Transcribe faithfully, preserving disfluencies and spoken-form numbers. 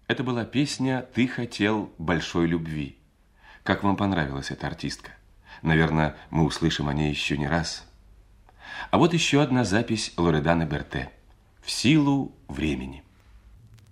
Это была песня «Ты хотел большой любви». Как вам понравилась эта артистка? Наверное, мы услышим о ней еще не раз. А вот еще одна запись Лореданы Берте «В силу времени».